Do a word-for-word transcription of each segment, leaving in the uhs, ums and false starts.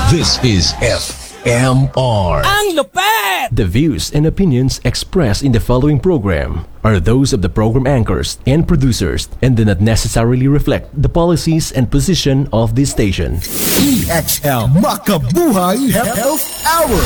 This is F M R. Ang lupet! The views and opinions expressed in the following program are those of the program anchors and producers and do not necessarily reflect the policies and position of this station. E X L Makabuhay Health Hour.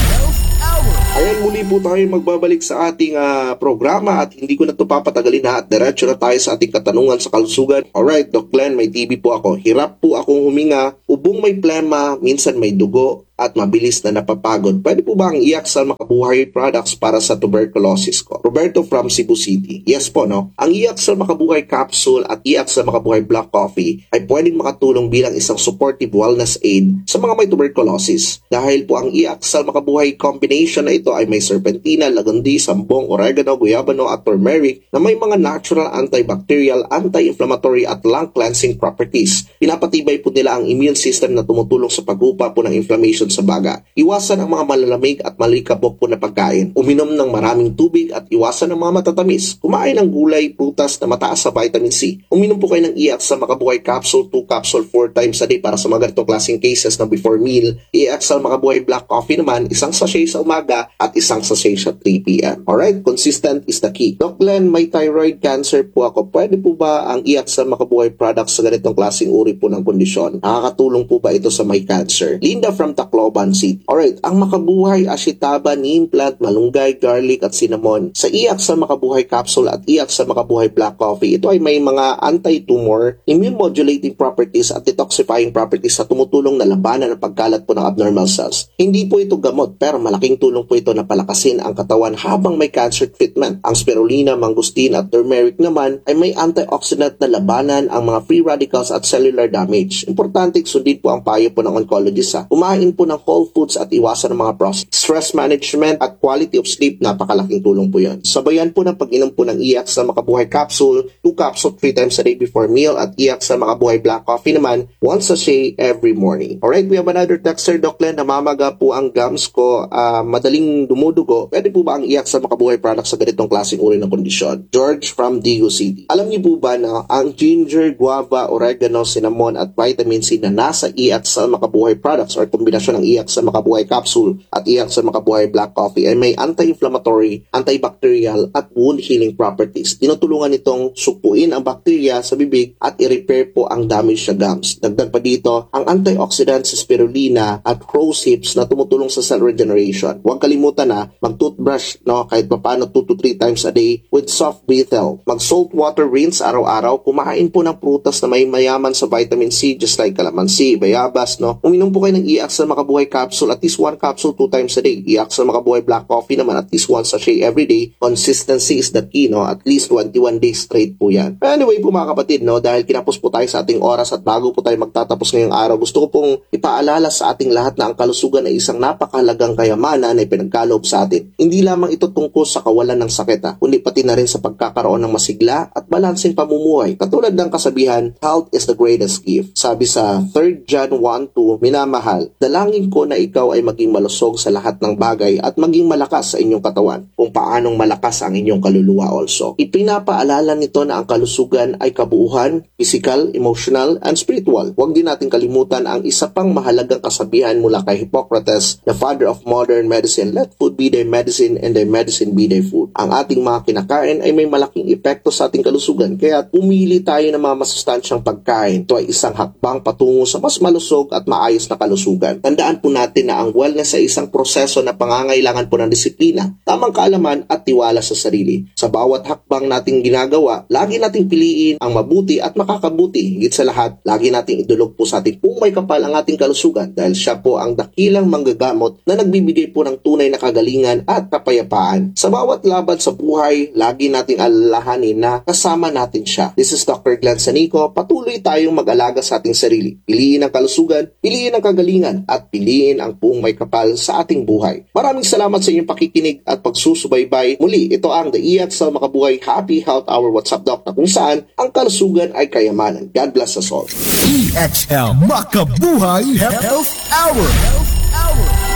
Ayan, muli po tayo magbabalik sa ating uh, programa at hindi ko na ito papatagalin na at diretso na tayo sa ating katanungan sa kalusugan. Alright, Doc Glenn, may T B po ako. Hirap po akong huminga, ubong may plema, minsan may dugo at mabilis na napapagod. Pwede po ba ang Iaxal Makabuhay products para sa tuberculosis ko? Roberto from Cebu City. Yes po, no? Ang Iaxal Makabuhay capsule at Iaxal Makabuhay black coffee ay pwedeng makatulong bilang isang supportive wellness aid sa mga may tuberculosis. Dahil po ang Iaxal Makabuhay combination na ito ay may serpentina, lagundi, sambong, oregano, guyabano at turmeric na may mga natural antibacterial, anti-inflammatory at lung cleansing properties. Pinapatibay po nila ang immune system na tumutulong sa paghupa po ng inflammation sa baga. Iwasan ang mga malalamig at malikabok po na pagkain. Uminom ng maraming tubig at iwasan ang mga matatamis. Kumain ng gulay, prutas na mataas sa vitamin C. Uminom po kayo ng Iaxal Makabuhay capsule, two capsule four times a day para sa mga ganitong klaseng cases na before meal. Iaxal Makabuhay black coffee naman, isang sachet sa umaga at isang sachet sa three p m Alright, consistent is the key. Doc Glenn, may thyroid cancer po ako. Pwede po ba ang Iaxal Makabuhay products sa ganitong klaseng uri po ng kondisyon? Nakakatulong po ba ito sa may cancer? Linda from Tacloban City. Alright, ang Makabuhay, ashitaba, neem plant, malunggay, garlic at cinnamon. Sa Iaxal Makabuhay capsule at Iaxal Makabuhay black coffee, ito ay may mga anti-tumor, immune modulating properties at detoxifying properties na tumutulong na labanan ang pagkalat po ng abnormal cells. Hindi po ito gamot, pero malaking tulong po ito na palakasin ang katawan habang may cancer treatment. Ang spirulina, mangosteen at turmeric naman ay may antioxidant na labanan ang mga free radicals at cellular damage. Importante sundin po ang payo po ng oncologist ha. Kumain po ng whole foods at iwasan ng mga processed. Stress management at quality of sleep, napakalaking tulong po yan. Sabayan po ng pag-inom po ng Iaxal Makabuhay capsule, two capsule three times a day before meal at Iaxal Makabuhay black coffee naman, one sachet every morning. Alright, we have another texter, Doc Glenn, namamaga po ang gums ko, uh, madaling dumudugo. Pwede po ba ang Iaxal Makabuhay products sa ganitong klaseng uri ng kondisyon? George from Digo City. Alam niyo po ba na ang ginger, guava, oregano, cinnamon at vitamin C na nasa Iaxal Makabuhay products or kombinasyon ng Iaxal Makabuhay capsule at Iaxal Makabuhay black coffee ay may anti-inflammatory, antibacterial at wound healing properties. Tinutulungan itong supuin ang bakterya sa bibig at i-repair po ang damage sa gums. Dagdag pa dito ang antioxidant sa spirulina at crow's hips na tumutulong sa cell regeneration. Huwag kalimutan na mag-toothbrush no, kahit papaano two to three times a day with soft breathel. Mag-salt water rinse araw-araw. Kumain po ng prutas na may mayaman sa vitamin C just like calamansi, bayabas. No? Uminom po kayo ng Iaxal Makabuhay capsule at least one capsule two times a day. Iaxal Makabuhay black coffee naman at least one sachet every day. Consistency is the key. No? At least twenty-one days straight po yan. Anyway po mga kapatid, no? Dahil kinapos po tayo sa ating oras at bago po tayo magtatapos ngayong araw, gusto ko pong ipaalala sa ating lahat na ang kalusugan ay isang napakahalagang kayamanan na ipinagkaloob sa atin. Hindi lamang ito tungkol sa kawalan ng sakit, ha, kundi pati na rin sa pagkakaroon ng masigla at balanseng pamumuhay. Katulad ng kasabihan, health is the greatest gift. Sabi sa third John one two, minamahal, dalangin ko na ikaw ay maging malusog sa lahat ng bagay at maging malakas sa inyong katawan, kung paanong malakas ang inyong kaluluwa also. Ipinapaalala nito na ang kalusugan ay kabuuhan, physical, emotional, and spiritual. Huwag din natin kalimutan ang isa pang mahalagang kasabihan mula kay Hippocrates, the father of modern medicine, let food be their medicine and their medicine be their food. Ang ating mga kinakain ay may malaking epekto sa ating kalusugan, kaya pumili tayo ng mga masustansyang pagkain. Ito ay isang hakbang patungo sa mas malusog at maayos na kalusugan. Tandaan po natin na ang wellness ay isang proseso na pangangailangan po ng disiplina, tamang kaalaman at tiwala sa sarili. Sa bawat hakbang nating ginagawa, lagi nating piliin ang mabuti at makakabuti. Higit sa lahat, lagi nating idulog po sa ating kung may kapal ang ating kalusugan dahil siya po ang dakilang manggagamot na nagbibigay po ng tunay na kagalingan at kapayapaan. Sa bawat laban sa buhay, lagi nating alalahanin na kasama natin siya. This is Doctor Glenn Sanico. Patuloy tayong mag-alaga sa ating sarili. Piliin ang kalusugan, piliin ang kagalingan, at piliin ang puong may kapal sa ating buhay. Maraming salamat sa inyong pakikinig at pagsusubaybay. Muli, ito ang The Iaxal Makabuhay Happy Health Hour WhatsApp Doc na kung saan ang kalusugan ay kayamanan. God bless us all. E X L Makabuhay Health Hour. Health Hour.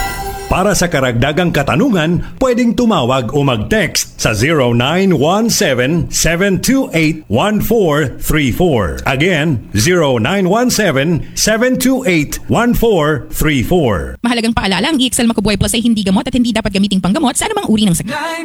Para sa karagdagang katanungan, pwedeng tumawag o mag-text sa zero nine one seven, seven two eight, one four three four. Again, zero nine one seven, seven two eight, one four three four. Mahalagang paalala, ang E X L Macabuhay Plus ay hindi gamot at hindi dapat gamiting panggamot sa anumang uri ng sakit.